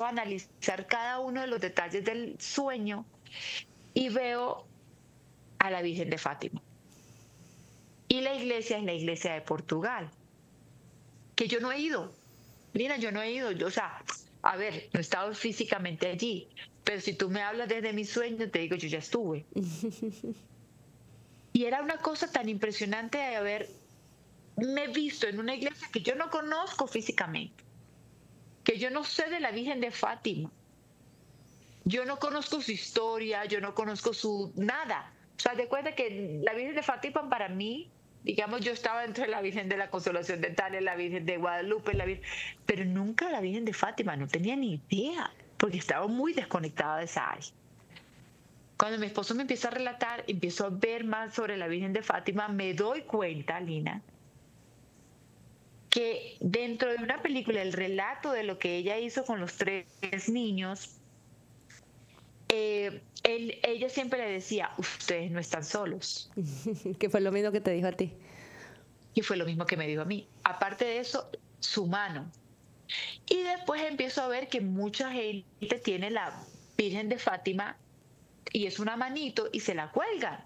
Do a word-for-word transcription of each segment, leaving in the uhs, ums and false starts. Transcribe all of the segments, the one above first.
analizar cada uno de los detalles del sueño y veo a la Virgen de Fátima. Y la iglesia es la iglesia de Portugal, que yo no he ido. Lina, yo no he ido. Yo, o sea, a ver, no he estado físicamente allí, pero si tú me hablas desde mi sueño, te digo, yo ya estuve. Y era una cosa tan impresionante de haberme visto en una iglesia que yo no conozco físicamente, que yo no sé de la Virgen de Fátima. Yo no conozco su historia, yo no conozco su nada. O sea, de cuenta que la Virgen de Fátima para mí, digamos, yo estaba entre la Virgen de la Consolación de Italia, la Virgen de Guadalupe, la Virgen, pero nunca la Virgen de Fátima, no tenía ni idea, porque estaba muy desconectada de esa área. Cuando mi esposo me empieza a relatar, empiezo a ver más sobre la Virgen de Fátima, me doy cuenta, Lina, que dentro de una película, el relato de lo que ella hizo con los tres niños, eh, él, ella siempre le decía, ustedes no están solos. Que fue lo mismo que te dijo a ti. Y fue lo mismo que me dijo a mí. Aparte de eso, su mano. Y después empiezo a ver que mucha gente tiene la Virgen de Fátima y es una manito y se la cuelga.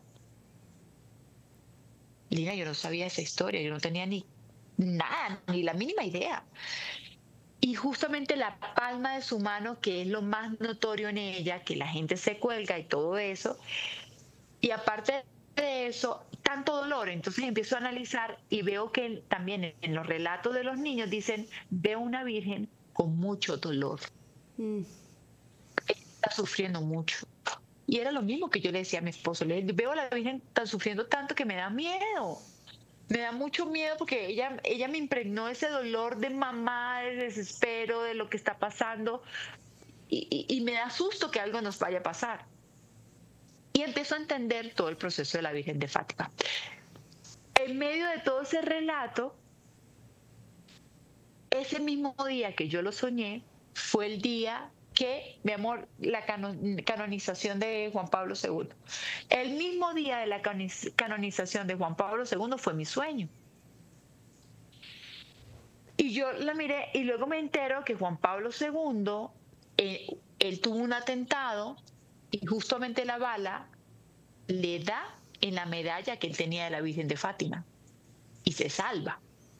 Lina, yo no sabía esa historia, yo no tenía ni nada, ni la mínima idea. Y justamente la palma de su mano, que es lo más notorio en ella, que la gente se cuelga y todo eso, y aparte de eso, tanto dolor. Entonces empiezo a analizar y veo que también en los relatos de los niños dicen, veo una virgen con mucho dolor. Mm. Está sufriendo mucho. Y era lo mismo que yo le decía a mi esposo. Le veo a la virgen está sufriendo tanto que me da miedo. Me da mucho miedo porque ella, ella me impregnó ese dolor de mamá, de desespero, de lo que está pasando. Y, y, y me da susto que algo nos vaya a pasar. Y empiezo a entender todo el proceso de la Virgen de Fátima. En medio de todo ese relato, ese mismo día que yo lo soñé, fue el día que, mi amor, la canonización de Juan Pablo segundo. El mismo día de la canonización de Juan Pablo segundo fue mi sueño. Y yo la miré y luego me entero que Juan Pablo segundo, eh, él tuvo un atentado y justamente la bala le da en la medalla que él tenía de la Virgen de Fátima y se salva.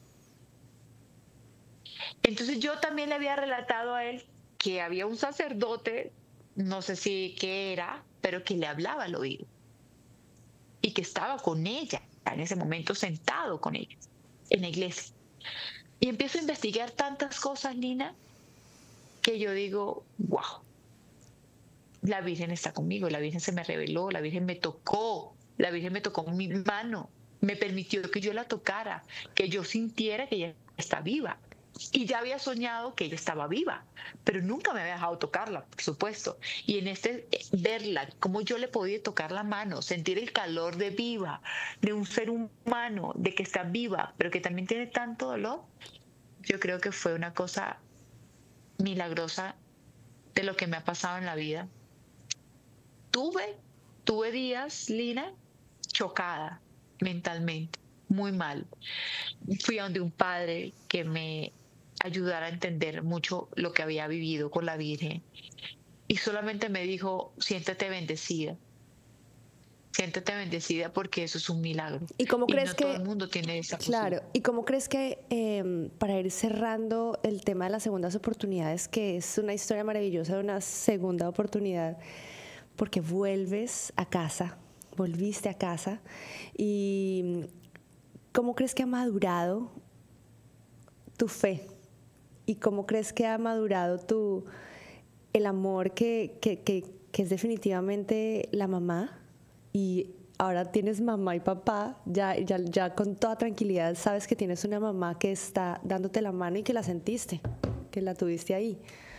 Entonces yo también le había relatado a él que había un sacerdote, no sé si qué era, pero que le hablaba al oído y que estaba con ella en ese momento sentado con ella en la iglesia. Y empiezo a investigar tantas cosas, Nina, que yo digo, wow, la Virgen está conmigo, la Virgen se me reveló, la Virgen me tocó, la Virgen me tocó mi mano, me permitió que yo la tocara, que yo sintiera que ella está viva. Y ya había soñado que ella estaba viva, pero nunca me había dejado tocarla, por supuesto. Y en este, verla, cómo yo le podía tocar la mano, sentir el calor de viva, de un ser humano, de que está viva, pero que también tiene tanto dolor, yo creo que fue una cosa milagrosa de lo que me ha pasado en la vida. Tuve, tuve días, Lina, chocada mentalmente, muy mal. Fui a donde un padre que me ayudara a entender mucho lo que había vivido con la Virgen y solamente me dijo, siéntete bendecida, siéntete bendecida porque eso es un milagro ¿Y cómo y crees no todo el que, mundo tiene esa claro, posibilidad. y cómo crees que, eh, para ir cerrando el tema de las segundas oportunidades, que es una historia maravillosa de una segunda oportunidad, porque vuelves a casa, volviste a casa, y cómo crees que ha madurado tu fe? ¿Y cómo crees que ha madurado tu, el amor que, que, que, que es definitivamente la mamá? Y ahora tienes mamá y papá, ya, ya, ya con toda tranquilidad sabes que tienes una mamá que está dándote la mano y que la sentiste, que la tuviste ahí.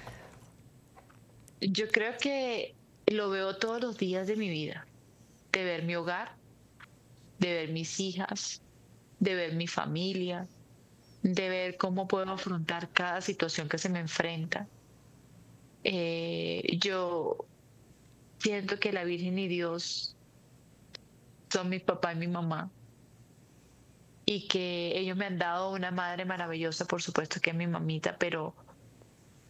Yo creo que lo veo todos los días de mi vida, de ver mi hogar, de ver mis hijas, de ver mi familia, de ver cómo puedo afrontar cada situación que se me enfrenta. Eh, yo siento que la Virgen y Dios son mi papá y mi mamá y que ellos me han dado una madre maravillosa, por supuesto que es mi mamita, pero